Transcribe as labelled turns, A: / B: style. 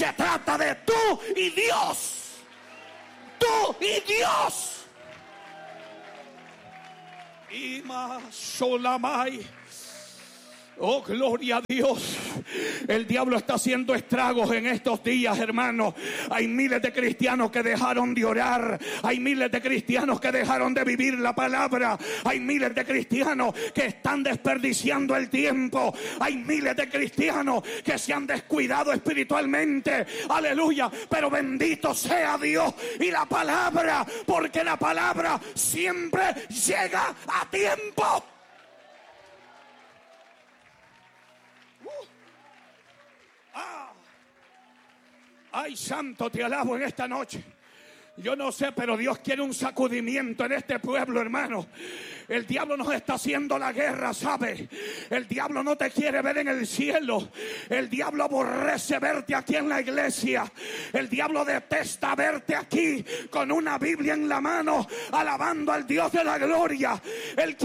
A: Se trata de tú y Dios. Tú y Dios. Y más solamai. Oh, gloria a Dios. El diablo está haciendo estragos en estos días, hermanos. Hay miles de cristianos que dejaron de orar. Hay miles de cristianos que dejaron de vivir la palabra. Hay miles de cristianos que están desperdiciando el tiempo. Hay miles de cristianos que se han descuidado espiritualmente. Aleluya. Pero bendito sea Dios y la palabra, porque la palabra siempre llega a tiempo. Ay, santo, te alabo en esta noche. Yo no sé, pero Dios quiere un sacudimiento en este pueblo, hermano. El diablo nos está haciendo la guerra, ¿sabe? El diablo no te quiere ver en el cielo. El diablo aborrece verte aquí en la iglesia. El diablo detesta verte aquí con una Biblia en la mano, alabando al Dios de la gloria. Él